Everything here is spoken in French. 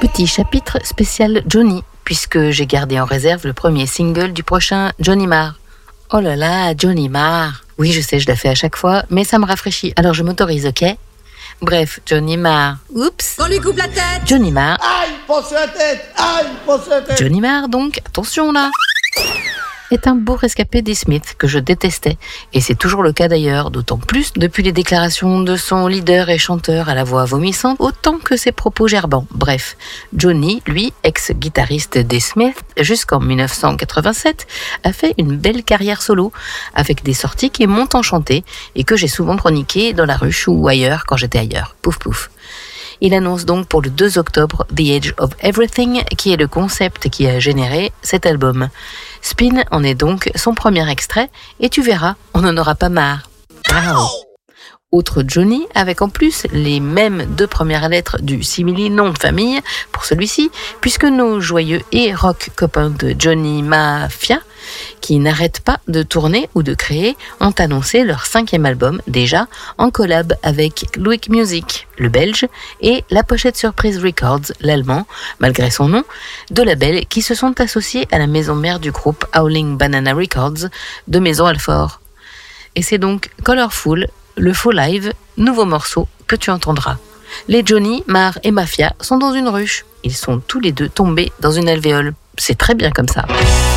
Petit chapitre spécial Johnny, puisque j'ai gardé en réserve le premier single du prochain Johnny Marr. Oh là là, Johnny Marr. Oui, je sais, je la fais à chaque fois, mais ça me rafraîchit, alors je m'autorise, ok ? Bref, Johnny Marr. Oups. On lui coupe la tête. Johnny Marr. Aïe, pense la tête. Aïe, pense la tête. Johnny Marr, donc, attention là, est un beau rescapé des Smiths que je détestais, et c'est toujours le cas d'ailleurs, d'autant plus depuis les déclarations de son leader et chanteur à la voix vomissante, autant que ses propos gerbants. Bref, Johnny, lui, ex-guitariste des Smiths, jusqu'en 1987, a fait une belle carrière solo, avec des sorties qui m'ont enchanté, et que j'ai souvent chroniquées dans la ruche ou ailleurs quand j'étais ailleurs. Pouf pouf. Il annonce donc pour le 2 octobre The Age of Everything, qui est le concept qui a généré cet album. Spin en est donc son premier extrait, et tu verras, on n'en aura pas marre. Wow. Autre Johnny, avec en plus les mêmes 2 premières lettres du simili-nom de famille pour celui-ci, puisque nos joyeux et rock copains de Johnny Mafia, qui n'arrêtent pas de tourner ou de créer, ont annoncé leur 5e album déjà en collab avec Loïc Music, le belge, et La Pochette Surprise Records, l'allemand, malgré son nom, 2 labels qui se sont associés à la maison mère du groupe Howling Banana Records de Maison Alfort. Et c'est donc Colorful, le faux live, nouveau morceau que tu entendras. Les Johnny, Marr et Mafia sont dans une ruche. Ils sont tous les 2 tombés dans une alvéole. C'est très bien comme ça.